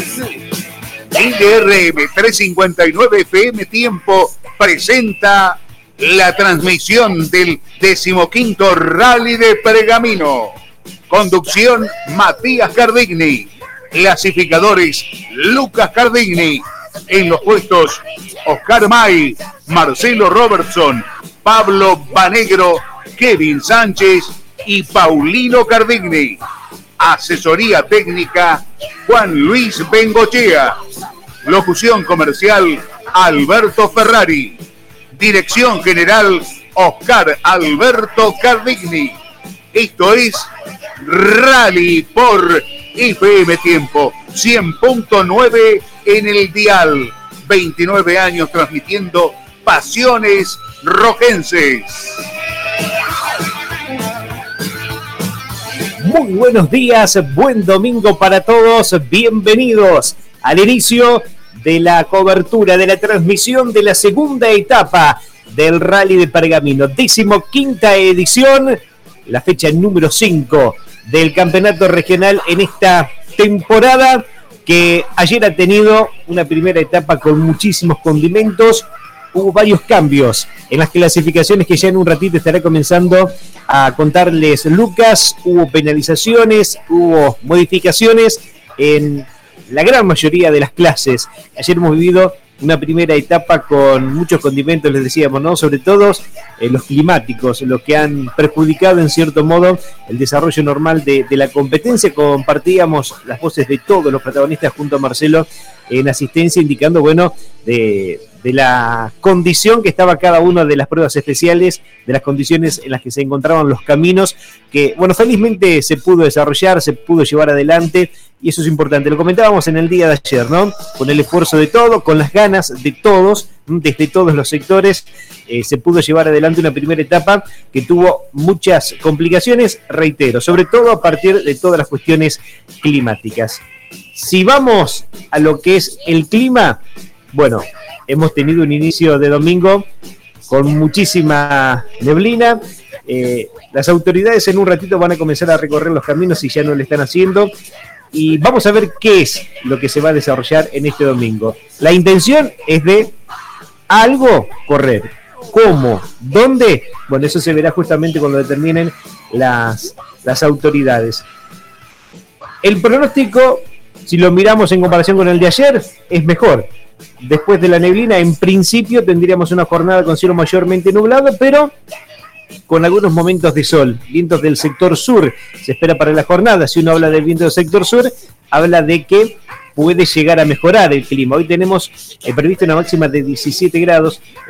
IDRM 359 FM Tiempo presenta la transmisión del 15º Rally de Pergamino. Conducción Matías Cardigni. Clasificadores Lucas Cardigni. En los puestos Oscar May, Marcelo Robertson, Pablo Banegro, Kevin Sánchez y Paulino Cardigni. Asesoría técnica Juan Luis Bengochea. Locución comercial Alberto Ferrari. Dirección general Oscar Alberto Cardigni. Esto es Rally por FM Tiempo 100.9 en el dial. 29 años transmitiendo pasiones rojenses. Muy buenos días, buen domingo para todos. Bienvenidos al inicio de la cobertura, de la transmisión de la segunda etapa del Rally de Pergamino. 15ª edición, la fecha número 5 del campeonato regional en esta temporada que ayer ha tenido una primera etapa con muchísimos condimentos. Hubo varios cambios en las clasificaciones que ya en un ratito estará comenzando a contarles Lucas. Hubo penalizaciones, hubo modificaciones en la gran mayoría de las clases. Ayer hemos vivido una primera etapa con muchos condimentos, les decíamos, ¿no? Sobre todo los climáticos, los que han perjudicado en cierto modo el desarrollo normal de la competencia. Compartíamos las voces de todos los protagonistas junto a Marcelo en asistencia, indicando, bueno, de la condición que estaba cada una de las pruebas especiales, de las condiciones en las que se encontraban los caminos, que, bueno, felizmente se pudo desarrollar, se pudo llevar adelante, y eso es importante. Lo comentábamos en el día de ayer, ¿no? Con el esfuerzo de todos, con las ganas de todos, desde todos los sectores, se pudo llevar adelante una primera etapa que tuvo muchas complicaciones, reitero, sobre todo a partir de todas las cuestiones climáticas. Si vamos a lo que es el clima, bueno, hemos tenido un inicio de domingo con muchísima neblina. Las autoridades en un ratito van a comenzar a recorrer los caminos si ya no lo están haciendo. Y vamos a ver qué es lo que se va a desarrollar en este domingo. La intención es de algo correr. ¿Cómo? ¿Dónde? Bueno, eso se verá justamente cuando determinen las autoridades. El pronóstico, si lo miramos en comparación con el de ayer, es mejor. Después de la neblina, en principio tendríamos una jornada con cielo mayormente nublado, pero con algunos momentos de sol. Vientos del sector sur se espera para la jornada. Si uno habla del viento del sector sur, habla de que puede llegar a mejorar el clima. Hoy tenemos previsto una máxima de 17 grados,